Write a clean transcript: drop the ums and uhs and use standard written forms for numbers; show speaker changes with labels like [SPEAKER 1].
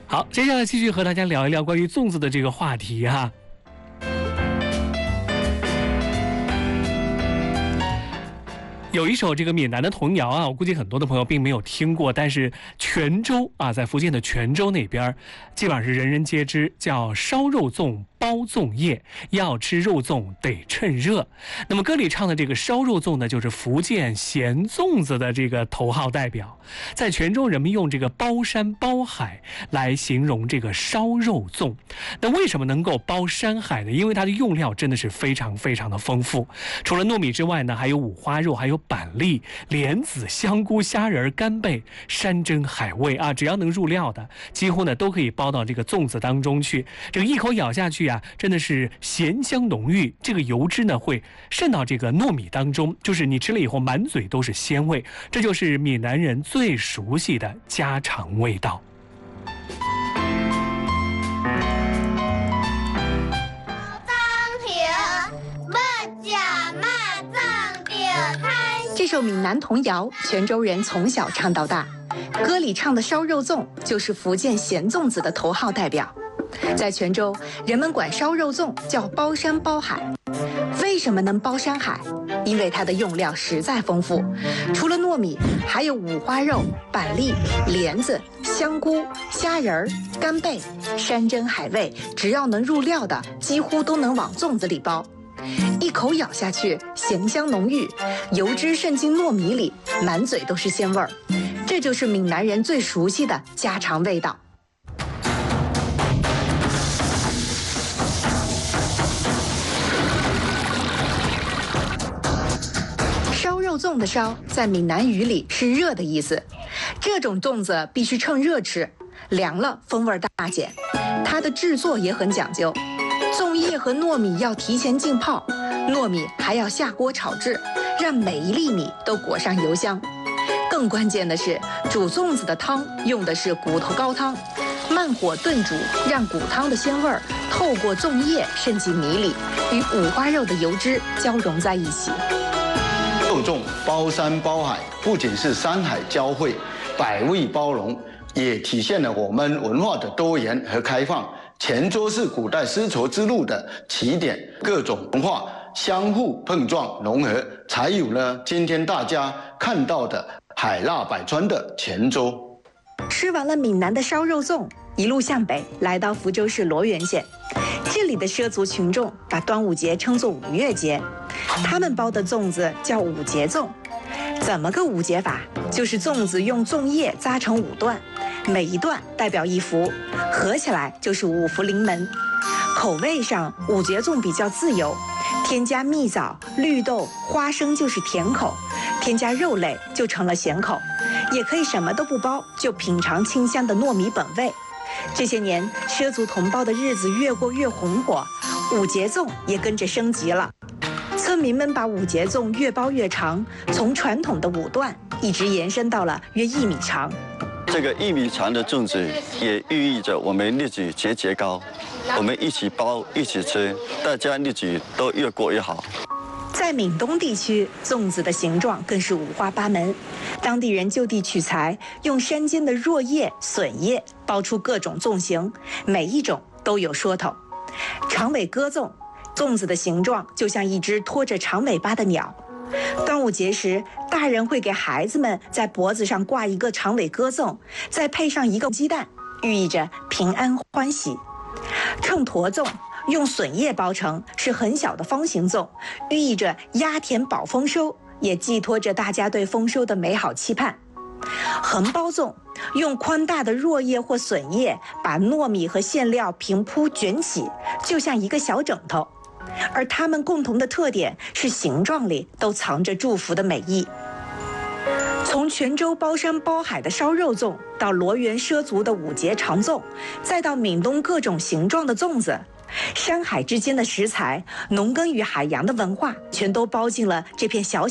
[SPEAKER 1] 好，接下来继续和大家聊一聊关于粽子的这个话题哈。有一首这个闽南的童谣啊，我估计很多的朋友并没有听过，但是泉州啊，在福建的泉州那边，基本上是人人皆知，叫烧肉粽。包粽叶，要吃肉粽得趁热。那么歌里唱的这个烧肉粽呢，就是福建咸粽子的这个头号代表。在泉州，人们用这个包山包海来形容这个烧肉粽。那为什么能够包山海呢？因为它的用料真的是非常非常的丰富。除了糯米之外呢，还有五花肉，还有板栗、莲子、香菇、虾仁、干贝、山珍海味啊，只要能入料的，几乎呢都可以包到这个粽子当中去。这个一口咬下去啊，真的是咸香浓郁，这个油脂呢会渗到这个糯米当中，就是你吃了以后满嘴都是鲜味，这就是闽南人最熟悉的家常味道。
[SPEAKER 2] 这首闽南童谣，泉州人从小唱到大，歌里唱的烧肉粽就是福建咸粽子的头号代表。在泉州，人们管烧肉粽叫包山包海。为什么能包山海？因为它的用料实在丰富，除了糯米，还有五花肉、板栗、莲子、香菇、虾仁、干贝、山珍海味，只要能入料的，几乎都能往粽子里包。一口咬下去，咸香浓郁，油脂渗进糯米里，满嘴都是鲜味儿。这就是闽南人最熟悉的家常味道。烧肉粽的烧，在闽南语里是热的意思。这种粽子必须趁热吃，凉了风味大减。它的制作也很讲究。粽叶和糯米要提前浸泡，糯米还要下锅炒制，让每一粒米都裹上油香。更关键的是，煮粽子的汤用的是骨头高汤，慢火炖煮，让骨汤的鲜味透过粽叶渗进米里，与五花肉的油脂交融在一起。
[SPEAKER 3] 肉粽包山包海，不仅是山海交汇，百味包容，也体现了我们文化的多元和开放。泉州是古代丝绸之路的起点，各种文化相互碰撞融合，才有了今天大家看到的海纳百川的泉州。
[SPEAKER 2] 吃完了闽南的烧肉粽，一路向北来到福州市罗源县，这里的畲族群众把端午节称作五月节，他们包的粽子叫五节粽。怎么个五节法？就是粽子用粽叶扎成5段，每一段代表一福，合起来就是五福临门。口味上，五节粽比较自由，添加蜜枣、绿豆、花生就是甜口，添加肉类就成了咸口，也可以什么都不包，就品尝清香的糯米本味。这些年，畲族同胞的日子越过越红火，五节粽也跟着升级了。村民们把五节粽越包越长，从传统的5段一直延伸到了约1米长。
[SPEAKER 4] 这个1米长的粽子也寓意着我们日子节节高，我们一起包一起吃，大家日子都越过越好。
[SPEAKER 2] 在闽东地区，粽子的形状更是五花八门，当地人就地取材，用山间的箬叶、笋叶包出各种粽形，每一种都有说头。长尾鸽粽，粽子的形状就像一只拖着长尾巴的鸟。端午节时，大人会给孩子们在脖子上挂一个长尾鸽粽，再配上一个鸡蛋，寓意着平安欢喜。秤砣粽用笋叶包成，是很小的方形粽，寓意着鸭田保丰收，也寄托着大家对丰收的美好期盼。横包粽用宽大的箬叶或笋叶把糯米和馅料平铺卷起，就像一个小枕头，而它们共同的特点是形状里都藏着祝福的美意。从泉州包山包海的烧肉粽，到罗源畲族的五节长粽，再到闽东各种形状的粽子，山海之间的食材、农耕与海洋的文化，全都包进了这片小